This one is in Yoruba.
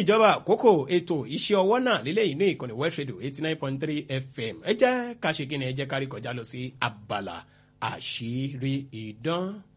ìjọba àkókò ètò iṣẹ́ ọwọ́ náà lílé inú ìkànnì West Radio 89.3 FM ẹ jẹ́ ká ṣe kí ni ẹ jẹ́ ká rí kọjá lọ sí abala àṣírí idán.